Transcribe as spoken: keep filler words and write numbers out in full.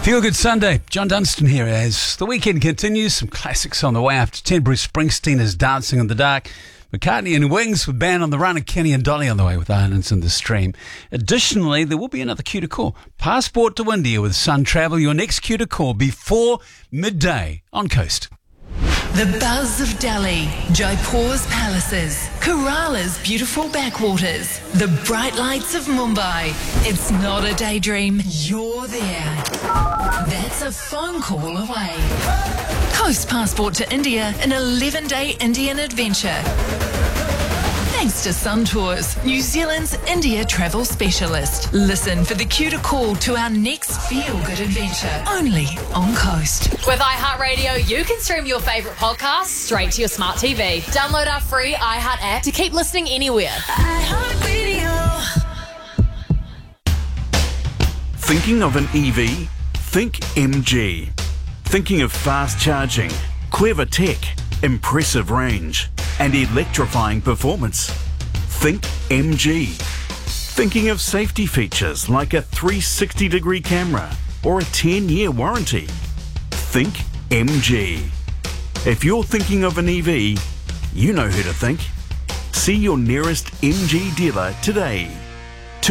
Feel Good Sunday. John Dunstan here as the weekend continues. Some classics on the way. After ten, Bruce Springsteen is Dancing in the Dark. McCartney and Wings with Band on the Run, and Kenny and Dolly on the way with Islands in the Stream. Additionally, there will be another cue to call. Passport to India with Sun Travel. Your next cue to call before midday on Coast. The buzz of Delhi, Jaipur's palaces, Kerala's beautiful backwaters, the bright lights of Mumbai. It's not a daydream, you're there. That's a phone call away. Coast Passport to India, an eleven-day Indian adventure. Thanks to Sun Tours, New Zealand's India travel specialist. Listen for the cue to call to our next feel-good adventure, only on Coast. With iHeartRadio, you can stream your favourite podcasts straight to your smart T V. Download our free iHeart app to keep listening anywhere. iHeartRadio. Thinking of an E V? Think M G. Thinking of fast charging, clever tech, impressive range, and electrifying performance? Think M G. Thinking of safety features like a three sixty degree camera or a ten year warranty? Think M G. If you're thinking of an E V, you know who to think. See your nearest M G dealer today.